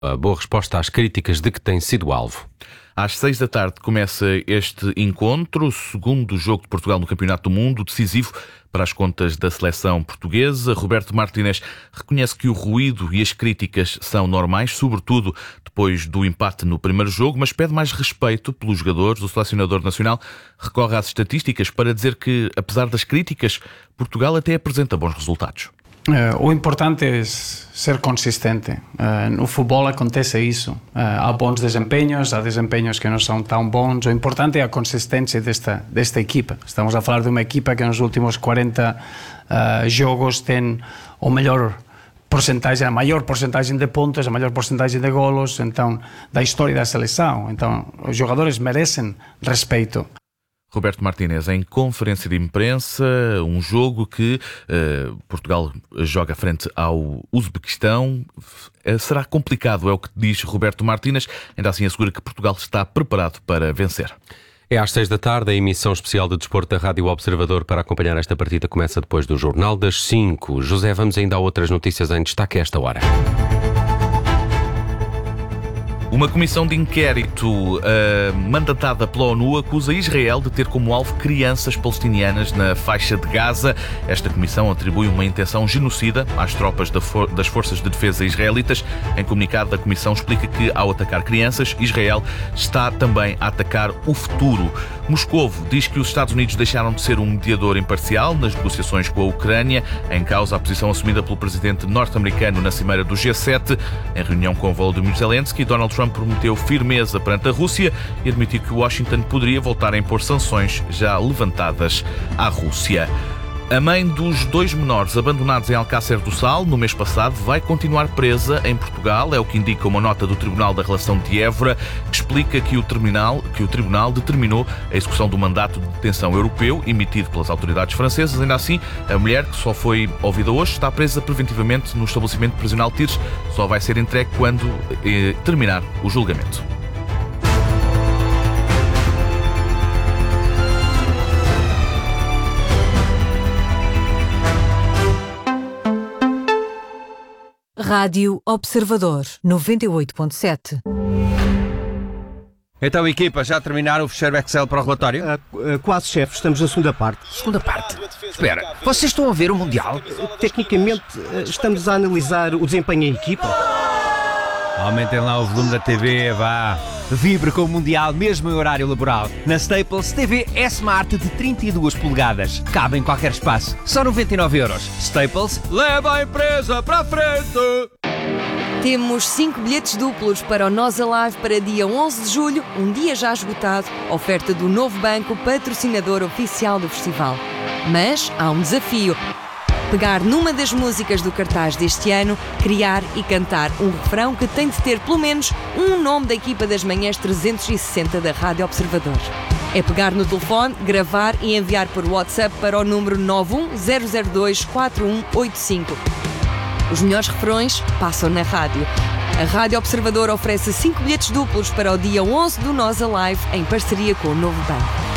a boa resposta às críticas de que tem sido alvo. Às 6 da tarde começa este encontro, o segundo jogo de Portugal no Campeonato do Mundo, decisivo para as contas da seleção portuguesa. Roberto Martínez reconhece que o ruído e as críticas são normais, sobretudo depois do empate no primeiro jogo, mas pede mais respeito pelos jogadores. O selecionador nacional recorre às estatísticas para dizer que, apesar das críticas, Portugal até apresenta bons resultados. O importante é ser consistente. No futebol acontece isso. Há bons desempenhos, há desempenhos que não são tão bons. O importante é a consistência desta equipa. Estamos a falar de uma equipa que nos últimos 40 jogos tem o melhor porcentagem, a maior porcentagem de pontos, a maior porcentagem de golos, então, da história da seleção. Então, os jogadores merecem respeito. Roberto Martínez em conferência de imprensa, um jogo que Portugal joga frente ao Uzbequistão. Será complicado, é o que diz Roberto Martínez, ainda assim assegura que Portugal está preparado para vencer. É às 6 da tarde, a emissão especial de desporto da Rádio Observador para acompanhar esta partida começa depois do Jornal das 5. José, vamos ainda a outras notícias em destaque a esta hora. Uma comissão de inquérito mandatada pela ONU acusa Israel de ter como alvo crianças palestinianas na faixa de Gaza. Esta comissão atribui uma intenção genocida às tropas das forças de defesa israelitas. Em comunicado, a comissão explica que, ao atacar crianças, Israel está também a atacar o futuro. Moscovo diz que os Estados Unidos deixaram de ser um mediador imparcial nas negociações com a Ucrânia, em causa a posição assumida pelo presidente norte-americano na cimeira do G7. Em reunião com Volodymyr Zelensky, Donald Trump prometeu firmeza perante a Rússia e admitiu que Washington poderia voltar a impor sanções já levantadas à Rússia. A mãe dos 2 menores abandonados em Alcácer do Sal no mês passado vai continuar presa em Portugal, é o que indica uma nota do Tribunal da Relação de Évora, que explica que o Tribunal determinou a execução do mandato de detenção europeu emitido pelas autoridades francesas. Ainda assim, a mulher, que só foi ouvida hoje, está presa preventivamente no estabelecimento prisional Tires, só vai ser entregue quando terminar o julgamento. Rádio Observador 98.7. Então, equipa, já terminaram o fecheiro Excel para o relatório? Quase, chefe. Estamos na segunda parte. Segunda parte? Espera, vocês estão a ver o Mundial? Tecnicamente, estamos a analisar o desempenho em equipa. Aumentem lá o volume da TV, vá. Vibre com o Mundial mesmo em horário laboral. Na Staples, TV S-Smart de 32 polegadas. Cabe em qualquer espaço. Só 99€. Staples, leva a empresa para a frente! Temos 5 bilhetes duplos para o Nós Alive para dia 11 de julho, um dia já esgotado. Oferta do Novo Banco, patrocinador oficial do festival. Mas há um desafio. Pegar numa das músicas do cartaz deste ano, criar e cantar um refrão que tem de ter pelo menos um nome da equipa das manhãs 360 da Rádio Observador. É pegar no telefone, gravar e enviar por WhatsApp para o número 910024185. Os melhores refrões passam na rádio. A Rádio Observador oferece 5 bilhetes duplos para o dia 11 do Nós Alive, em parceria com o Novo Banco.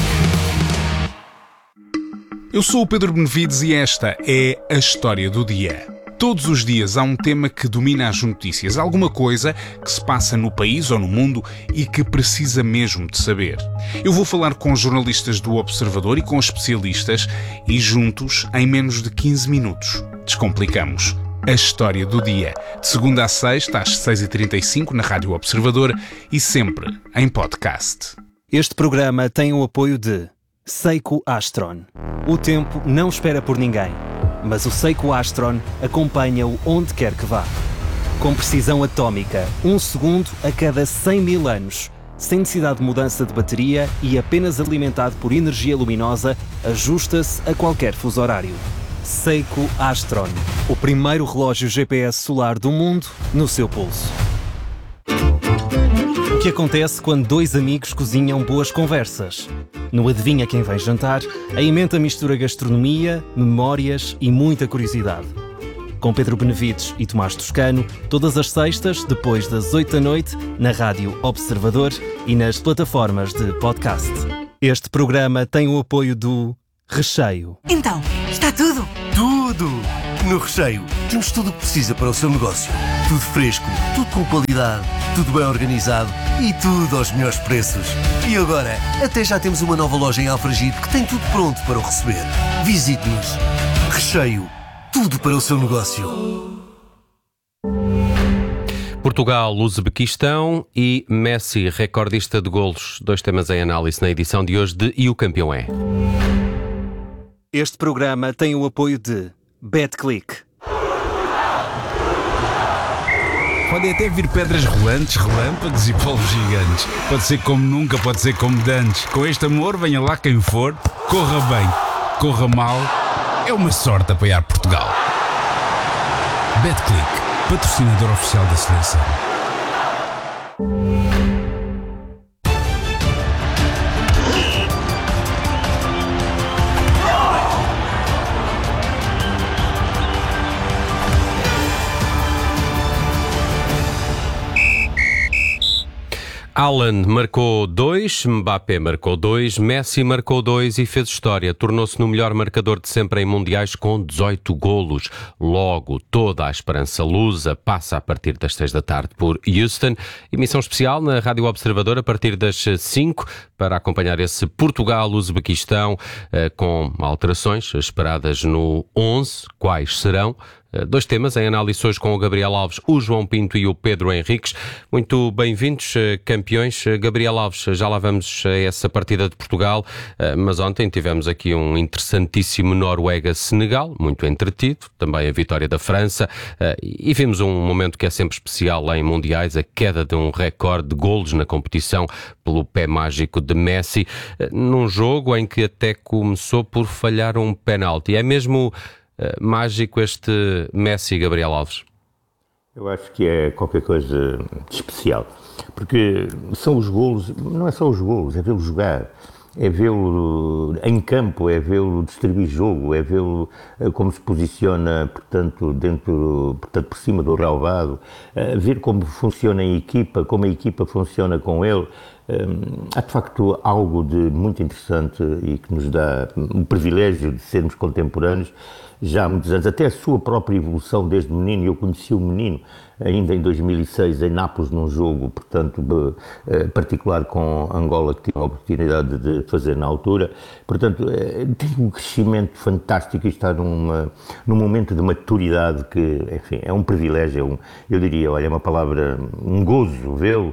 Eu sou o Pedro Benevides e esta é a História do Dia. Todos os dias há um tema que domina as notícias, alguma coisa que se passa no país ou no mundo e que precisa mesmo de saber. Eu vou falar com jornalistas do Observador e com especialistas e juntos, em menos de 15 minutos, descomplicamos a História do Dia. De segunda a sexta, às 6h35 na Rádio Observador e sempre em podcast. Este programa tem o apoio de Seiko Astron. O tempo não espera por ninguém, mas o Seiko Astron acompanha-o onde quer que vá. Com precisão atómica, 1 segundo a cada 100 mil anos, sem necessidade de mudança de bateria e apenas alimentado por energia luminosa, ajusta-se a qualquer fuso horário. Seiko Astron, o primeiro relógio GPS solar do mundo no seu pulso. O que acontece quando 2 amigos cozinham boas conversas? No Adivinha Quem Vem Jantar, a emenda mistura gastronomia, memórias e muita curiosidade. Com Pedro Benevides e Tomás Toscano, todas as sextas, depois das 8 da noite, na Rádio Observador e nas plataformas de podcast. Este programa tem o apoio do Recheio. Então, está tudo? Tudo! No Recheio, temos tudo o que precisa para o seu negócio. Tudo fresco, tudo com qualidade, tudo bem organizado e tudo aos melhores preços. E agora, até já temos uma nova loja em Alfragide que tem tudo pronto para o receber. Visite-nos. Recheio, tudo para o seu negócio. Portugal, Uzbequistão e Messi, recordista de golos. 2 temas em análise na edição de hoje de E o Campeão é. Este programa tem o apoio de BetClick. Podem até vir pedras rolantes, relâmpagos e polvos gigantes. Pode ser como nunca, pode ser como dantes. Com este amor, venha lá quem for, corra bem, corra mal. É uma sorte apoiar Portugal. BetClick, patrocinador oficial da seleção. Haaland marcou 2, Mbappé marcou 2, Messi marcou 2 e fez história. Tornou-se no melhor marcador de sempre em mundiais com 18 golos. Logo, toda a esperança lusa passa a partir das 6 da tarde por Houston. Emissão especial na Rádio Observador a partir das 5 para acompanhar esse Portugal-Uzbequistão com alterações esperadas no 11. Quais serão? 2 temas em análise hoje com o Gabriel Alves, o João Pinto e o Pedro Henriques. Muito bem-vindos, campeões. Gabriel Alves, já lá vamos a essa partida de Portugal, mas ontem tivemos aqui um interessantíssimo Noruega-Senegal, muito entretido, também a vitória da França, e vimos um momento que é sempre especial em mundiais, a queda de um recorde de golos na competição pelo pé mágico de Messi, num jogo em que até começou por falhar um penalti. É mesmo mágico este Messi, Gabriel Alves? Eu acho que é qualquer coisa de especial, porque são os golos, não é só os golos, é vê-lo jogar, é vê-lo em campo, é vê-lo distribuir jogo, é vê-lo como se posiciona, portanto, por cima do relvado, ver como funciona em equipa, como a equipa funciona com ele. Há de facto algo de muito interessante e que nos dá o privilégio de sermos contemporâneos já há muitos anos, até a sua própria evolução desde menino. Eu conheci o menino ainda em 2006 em Nápoles, num jogo, portanto, particular com Angola, que tive a oportunidade de fazer na altura. Portanto, tem um crescimento fantástico e está num momento de maturidade que, enfim, é um privilégio, eu diria, olha, é uma palavra, um gozo vê-lo.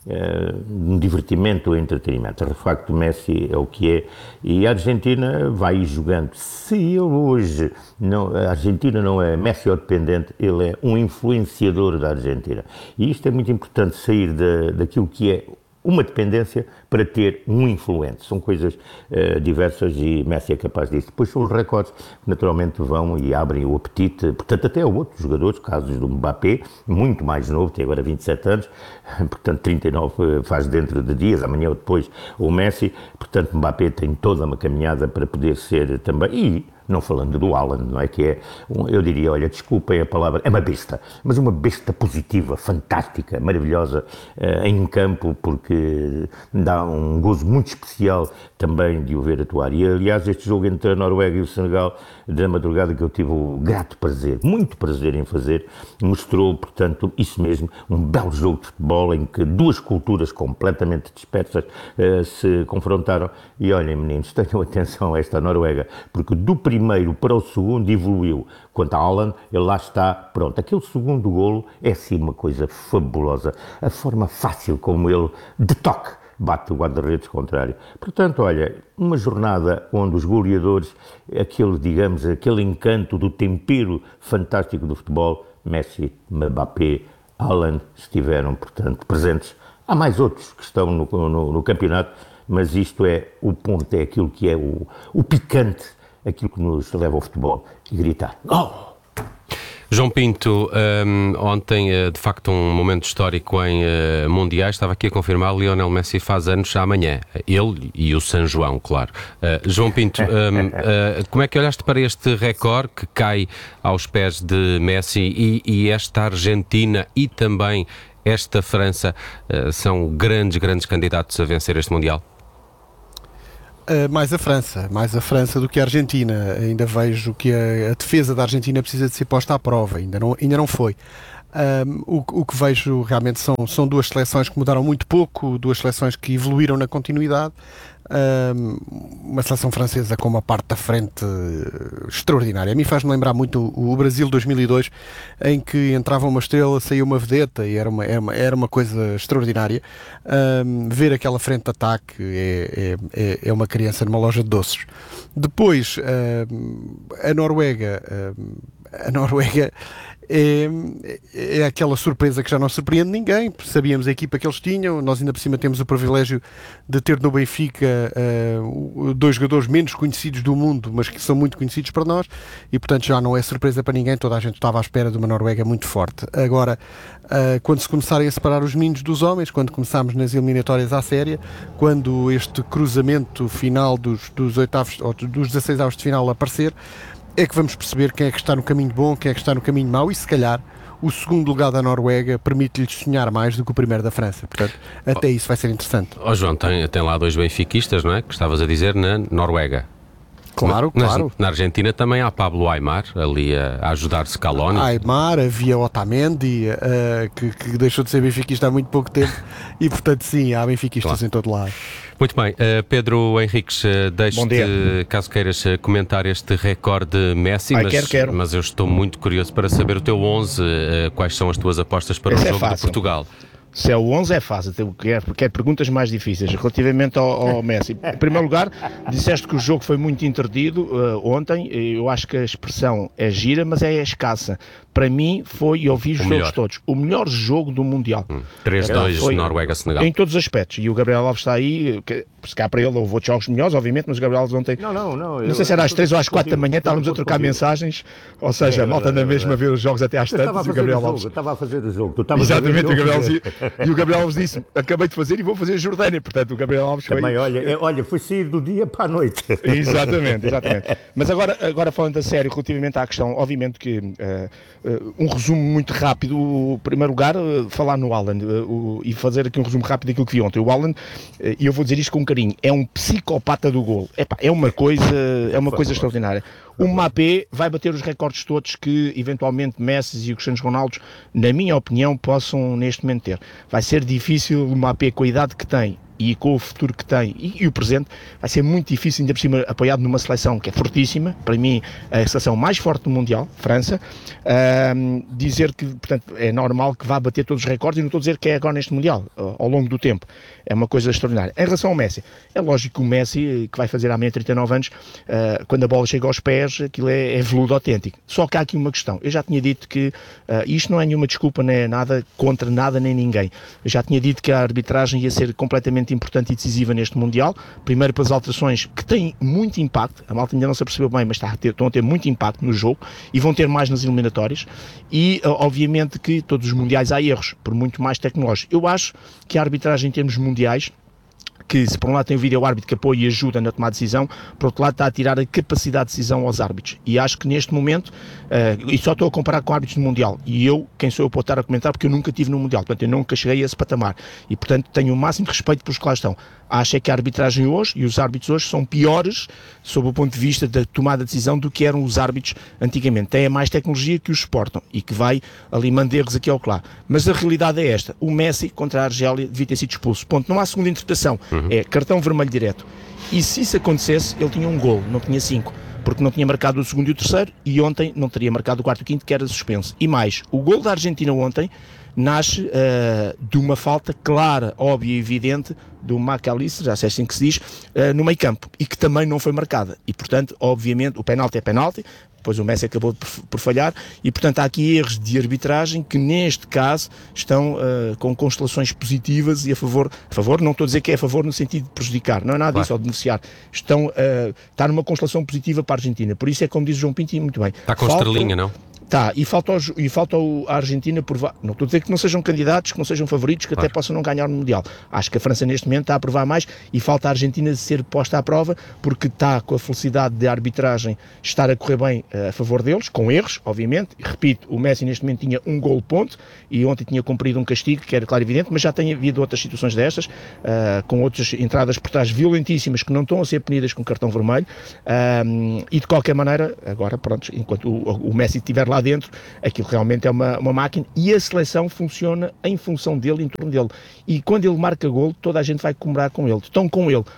Um divertimento, um entretenimento. De facto, o Messi é o que é e a Argentina vai jogando. Se ele hoje, a Argentina não é Messi dependente, ele é um influenciador da Argentina. E isto é muito importante, sair daquilo que é uma dependência para ter um influente. São coisas diversas e Messi é capaz disso. Depois são os recordes que naturalmente vão e abrem o apetite, portanto até a outros jogadores, casos do Mbappé, muito mais novo, tem agora 27 anos, portanto 39 faz dentro de dias, amanhã ou depois o Messi, portanto Mbappé tem toda uma caminhada para poder ser também, e não falando do Haaland, não é, que é, eu diria, olha, desculpem a palavra, é uma besta, mas uma besta positiva, fantástica, maravilhosa em campo, porque dá um gozo muito especial também de o ver atuar. E aliás, este jogo entre a Noruega e o Senegal, da madrugada, que eu tive o grato prazer, muito prazer em fazer, mostrou, portanto, isso mesmo, um belo jogo de futebol em que duas culturas completamente dispersas se confrontaram. E olhem, meninos, tenham atenção a esta Noruega, porque do primeiro para o segundo evoluiu. Quanto a Haaland, ele lá está, pronto. Aquele segundo golo é sim uma coisa fabulosa. A forma fácil como ele, de toque, bate o guarda-redes contrário. Portanto, olha, uma jornada onde os goleadores, aquele encanto do tempero fantástico do futebol, Messi, Mbappé, Haaland, estiveram, portanto, presentes. Há mais outros que estão no campeonato, mas isto é o ponto, é aquilo que é o picante, aquilo que nos leva ao futebol, e gritar gol! João Pinto, ontem, de facto, um momento histórico em mundiais. Estava aqui a confirmar, Lionel Messi faz anos amanhã. Ele e o São João, claro. João Pinto, como é que olhaste para este recorde que cai aos pés de Messi e esta Argentina e também esta França são grandes candidatos a vencer este Mundial? Mais a França do que a Argentina. Ainda vejo que a defesa da Argentina precisa de ser posta à prova, ainda não foi. O que vejo realmente são duas seleções que mudaram muito pouco, duas seleções que evoluíram na continuidade. Uma seleção francesa com uma parte da frente extraordinária. A mim faz-me lembrar muito o Brasil 2002, em que entrava uma estrela, saía uma vedeta, e era uma coisa extraordinária. Ver aquela frente de ataque é uma criança numa loja de doces. Depois, a Noruega é aquela surpresa que já não surpreende ninguém. Sabíamos a equipa que eles tinham, nós ainda por cima temos o privilégio de ter no Benfica 2 jogadores menos conhecidos do mundo, mas que são muito conhecidos para nós, e portanto já não é surpresa para ninguém. Toda a gente estava à espera de uma Noruega muito forte. Agora, quando se começarem a separar os meninos dos homens, quando começarmos nas eliminatórias à séria, quando este cruzamento final dos oitavos ou dos 16 avos de final aparecer, é que vamos perceber quem é que está no caminho bom, quem é que está no caminho mau, e se calhar o segundo lugar da Noruega permite-lhes sonhar mais do que o primeiro da França. Portanto, até isso vai ser interessante. João, tem lá 2 benfiquistas, não é? Que estavas a dizer na Noruega. Claro. Na Argentina também há Pablo Aimar ali a ajudar Scaloni. Aimar, havia Otamendi, que deixou de ser benfiquista há muito pouco tempo, e portanto sim, há benfiquistas em todo lado. Muito bem, Pedro Henriques, deixe-te, caso queiras comentar este recorde de Messi, quero. Mas eu estou muito curioso para saber o teu 11, quais são as tuas apostas para o jogo de Portugal. Se é o 11 é fácil, quero perguntas mais difíceis relativamente ao Messi. Em primeiro lugar, disseste que o jogo foi muito intertido ontem. Eu acho que a expressão é gira, mas é escassa. Para mim foi, e eu vi os jogos todos, o melhor jogo do Mundial. 3-2 Noruega-Senegal. Em todos os aspectos. E o Gabriel Alves está aí, se cá para ele houve outros jogos melhores, obviamente, mas o Gabriel Alves ontem... Não sei se era às 3 ou às 4 da manhã, estávamos a trocar mensagens, ou seja, a malta na mesma a ver os jogos até às tantas, e o Gabriel Alves... Eu estava a fazer o jogo. Exatamente, o Gabriel Alves... E o Gabriel Alves disse, acabei de fazer e vou fazer a Jordânia. Portanto, o Gabriel Alves foi... Também, olha, foi sair do dia para a noite. Exatamente. Mas agora falando a sério, relativamente à questão, obviamente que um resumo muito rápido. Em primeiro lugar, falar no Haaland e fazer aqui um resumo rápido daquilo que vi ontem. O Haaland, e eu vou dizer isto com carinho, é um psicopata do golo. É uma coisa extraordinária. O Mbappé vai bater os recordes todos que eventualmente Messi e o Cristiano Ronaldo, na minha opinião, possam neste momento ter. Vai ser difícil o Mbappé, com a idade que tem e com o futuro que tem e o presente, vai ser muito difícil, ainda por cima apoiado numa seleção que é fortíssima, para mim a seleção mais forte do Mundial, França, dizer que, portanto, é normal que vá bater todos os recordes, e não estou a dizer que é agora neste Mundial, ao longo do tempo, é uma coisa extraordinária. Em relação ao Messi, é lógico que o Messi, que vai fazer amanhã 39 anos, quando a bola chega aos pés, aquilo é veludo autêntico. Só que há aqui uma questão, eu já tinha dito que isto não é nenhuma desculpa, nem é nada contra nada nem ninguém, eu já tinha dito que a arbitragem ia ser completamente importante e decisiva neste Mundial, primeiro pelas alterações que têm muito impacto, a malta ainda não se apercebeu bem, mas estão a ter muito impacto no jogo e vão ter mais nas eliminatórias, e obviamente que todos os Mundiais há erros, por muito mais tecnológicos. Eu acho que a arbitragem em termos mundiais, que se por um lado tem o vídeo-árbitro que apoia e ajuda na tomada de decisão, por outro lado está a tirar a capacidade de decisão aos árbitros. E acho que neste momento, e só estou a comparar com árbitros no Mundial, e eu, quem sou eu para estar a comentar, porque eu nunca estive no Mundial, portanto eu nunca cheguei a esse patamar, e portanto tenho o máximo de respeito pelos que lá estão. Acho que a arbitragem hoje, e os árbitros hoje, são piores, sob o ponto de vista da tomada de decisão, do que eram os árbitros antigamente. Têm mais tecnologia que os suportam, e que vai ali mandando erros aqui ou lá. Mas a realidade é esta, o Messi contra a Argélia devia ter sido expulso. Ponto. Não há segunda interpretação. É cartão vermelho direto. E se isso acontecesse, ele tinha um golo, não tinha 5. Porque não tinha marcado o segundo e o terceiro, e ontem não teria marcado o quarto e o quinto, que era suspenso. E mais, o golo da Argentina ontem nasce de uma falta clara, óbvia e evidente do McAllister, já sei assim que se diz, no meio campo, e que também não foi marcada. E portanto, obviamente, o penalti é penalti, depois o Messi acabou por falhar, e portanto há aqui erros de arbitragem que neste caso estão com constelações positivas e a favor, não estou a dizer que é a favor no sentido de prejudicar, não é nada disso, ou de beneficiar, está numa constelação positiva para a Argentina, por isso é como diz o João Pinto, e muito bem. Está com estrelinha, não? Tá, e falta a Argentina provar, não estou a dizer que não sejam candidatos, que não sejam favoritos, que até possam não ganhar no Mundial. Acho que a França neste momento está a provar mais e falta a Argentina ser posta à prova, porque está com a felicidade de arbitragem estar a correr bem a favor deles, com erros, obviamente. E, repito, o Messi neste momento tinha um gol ponto e ontem tinha cumprido um castigo, que era claro e evidente, mas já tem havido outras situações destas, com outras entradas por trás violentíssimas que não estão a ser punidas com cartão vermelho, e de qualquer maneira, agora pronto, enquanto o Messi estiver lá dentro, aquilo realmente é uma máquina e a seleção funciona em função dele, em torno dele, e quando ele marca golo, toda a gente vai comemorar com ele, estão com ele.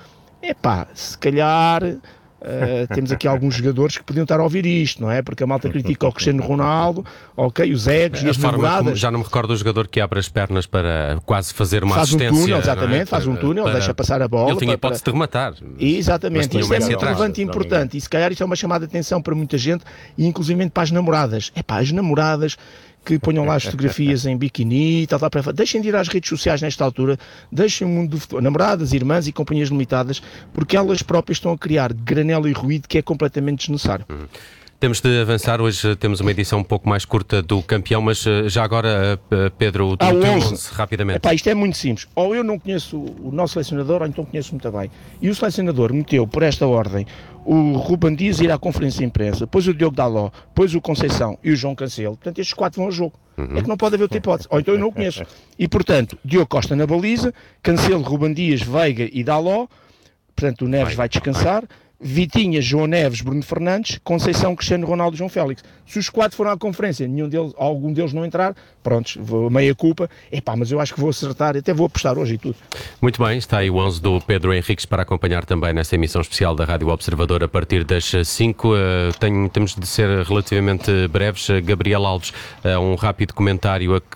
Se calhar temos aqui alguns jogadores que podiam estar a ouvir isto, não é? Porque a malta critica o Cristiano Ronaldo, ok, os egos e as namoradas. Já não me recordo do jogador que abre as pernas para quase fazer uma assistência. Faz um túnel, exatamente, faz um túnel, deixa passar a bola. Ele tinha hipótese de rematar. Exatamente, isto é muito relevante e importante, e se calhar isto é uma chamada de atenção para muita gente, e inclusive para as namoradas. As namoradas que ponham lá as fotografias em biquíni, deixem de ir às redes sociais nesta altura, deixem o mundo do futebol, namoradas, irmãs e companhias limitadas, porque elas próprias estão a criar granela e ruído que é completamente desnecessário. Temos de avançar, hoje temos uma edição um pouco mais curta do campeão, mas já agora, Pedro, o teu 11, rapidamente. Isto é muito simples, ou eu não conheço o nosso selecionador, ou então conheço muito bem, e o selecionador meteu por esta ordem o Ruben Dias ir à conferência de imprensa, depois o Diogo Dalot, depois o Conceição e o João Cancelo, portanto estes 4 vão ao jogo. É que não pode haver outra hipótese, ou então eu não o conheço. E portanto, Diogo Costa na baliza, Cancelo, Ruben Dias, Veiga e Dalot, portanto o Neves vai descansar, Vitinha, João Neves, Bruno Fernandes, Conceição, Cristiano Ronaldo, João Félix. Se os 4 foram à conferência, algum deles não entrar, prontos, meia culpa. Mas eu acho que vou acertar, até vou apostar hoje e tudo. Muito bem, está aí o 11 do Pedro Henriques para acompanhar também nesta emissão especial da Rádio Observador a partir das 5. Temos de ser relativamente breves. Gabriel Alves, um rápido comentário a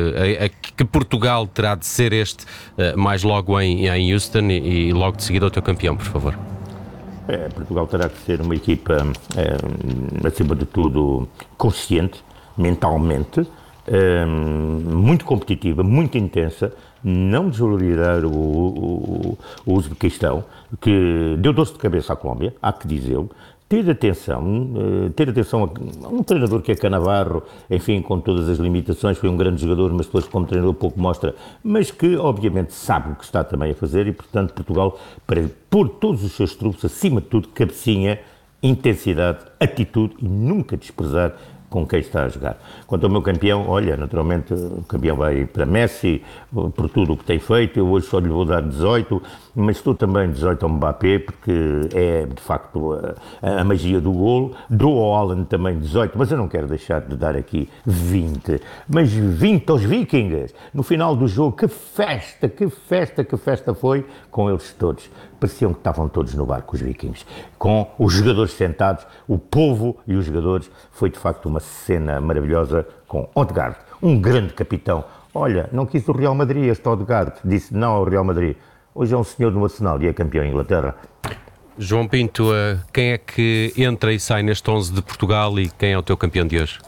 que Portugal terá de ser mais logo em Houston e logo de seguida o teu campeão, por favor. Portugal terá que ser uma equipa, acima de tudo, consciente, mentalmente, muito competitiva, muito intensa, não desvalorizar o Uzbequistão, que deu dor de cabeça à Colômbia, há que dizê-lo, ter atenção a um treinador que é Cannavaro, enfim, com todas as limitações, foi um grande jogador, mas depois como treinador pouco mostra, mas que obviamente sabe o que está também a fazer e, portanto, Portugal, para pôr todos os seus trunfos, acima de tudo, cabecinha, intensidade, atitude e nunca desprezar com quem está a jogar. Quanto ao meu campeão, olha, naturalmente o campeão vai para Messi, por tudo o que tem feito, eu hoje só lhe vou dar 18, mas estou também 18 ao Mbappé, porque é de facto a magia do golo. Dou ao Haaland também 18, mas eu não quero deixar de dar aqui 20, mas 20 aos Vikings. No final do jogo, que festa foi com eles todos. Pareciam que estavam todos no barco, os Vikings, com os jogadores sentados, o povo e os jogadores. Foi de facto uma cena maravilhosa com Odegaard, um grande capitão. Olha, não quis o Real Madrid, este Odegaard, disse não ao Real Madrid. Hoje é um senhor do Arsenal e é campeão em Inglaterra. João Pinto, quem é que entra e sai neste 11 de Portugal e quem é o teu campeão de hoje?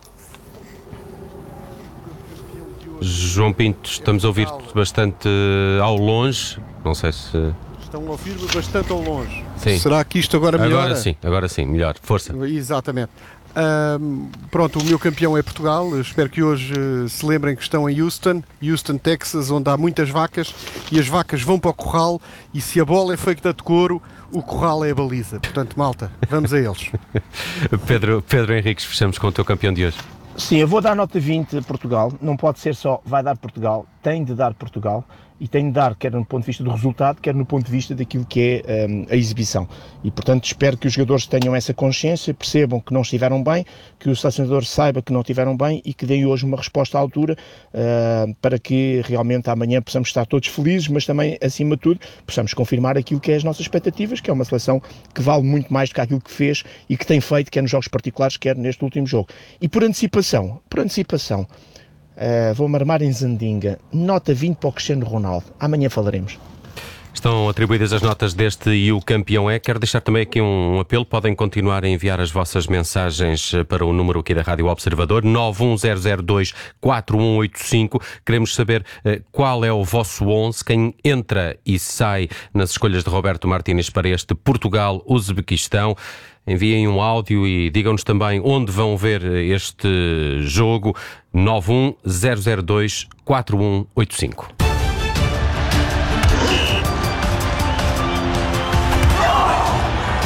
João Pinto, estamos a ouvir-te bastante ao longe, não sei se... Estão a ouvir-me bastante ao longe. Sim. Será que isto agora melhora? Agora sim, melhor. Força. Exatamente. Pronto, o meu campeão é Portugal. Espero que hoje se lembrem que estão em Houston, Texas, onde há muitas vacas e as vacas vão para o corral e se a bola é feita de couro, o corral é a baliza. Portanto, malta, vamos a eles. Pedro Henriques, fechamos com o teu campeão de hoje. Sim, eu vou dar nota 20 a Portugal. Não pode ser só vai dar Portugal, tem de dar Portugal. E tem de dar, quer no ponto de vista do resultado, quer no ponto de vista daquilo que é a exibição. E, portanto, espero que os jogadores tenham essa consciência, percebam que não estiveram bem, que o selecionador saiba que não estiveram bem e que deem hoje uma resposta à altura para que realmente amanhã possamos estar todos felizes, mas também, acima de tudo, possamos confirmar aquilo que é as nossas expectativas, que é uma seleção que vale muito mais do que aquilo que fez e que tem feito, quer nos jogos particulares, quer neste último jogo. E por antecipação, vou-me armar em Zandinga, nota 20 para o Cristiano Ronaldo. Amanhã falaremos. Estão atribuídas as notas deste E o Campeão é. Quero deixar também aqui um apelo. Podem continuar a enviar as vossas mensagens para o número aqui da Rádio Observador, 910024185. Queremos saber qual é o vosso 11, quem entra e sai nas escolhas de Roberto Martínez para este Portugal-Uzbequistão. Enviem um áudio e digam-nos também onde vão ver este jogo. 910024185.